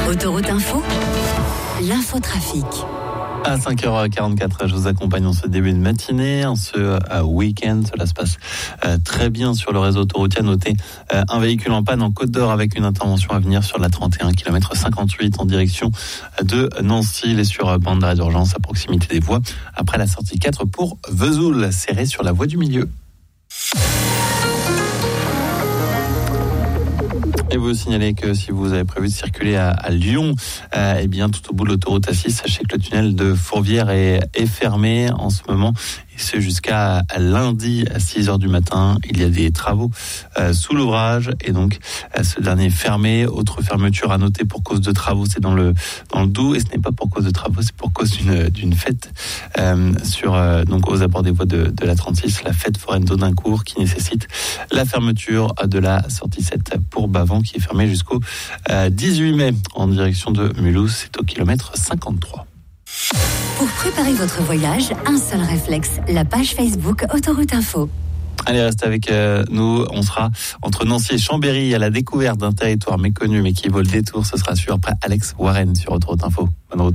Autoroute Info, l'infotrafic. À 5h44, je vous accompagne en ce début de matinée, en ce week-end. Cela se passe très bien sur le réseau autoroutier. Notez un véhicule en panne en Côte d'Or avec une intervention à venir sur la 31 km 58 en direction de Nancy. Il est sur bande d'arrêt d'urgence à proximité des voies après la sortie 4 pour Vesoul, serré sur la voie du milieu. Et vous signalez que si vous avez prévu de circuler à Lyon, eh bien tout au bout de l'autoroute A6, sachez que le tunnel de Fourvière est fermé en ce moment. Et c'est jusqu'à lundi à 6h du matin. Il y a des travaux sous l'ouvrage et donc ce dernier est fermé. Autre fermeture à noter pour cause de travaux, c'est dans le Doubs. Et ce n'est pas pour cause de travaux, c'est pour cause d'une fête donc aux abords des voies de la 36, la fête foraine d'Audincourt qui nécessite la fermeture de la sortie 7 pour Bavent qui est fermée jusqu'au 18 mai en direction de Mulhouse. C'est au kilomètre 53. Pour préparer votre voyage, un seul réflexe, la page Facebook Autoroute Info. Allez, restez avec nous. On sera entre Nancy et Chambéry à la découverte d'un territoire méconnu mais qui vaut le détour. Ce sera sûr après Alex Warren sur Autoroute Info. Bonne route.